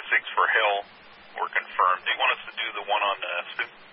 6 for Hill were confirmed. Do you want us to do the one on Sioux?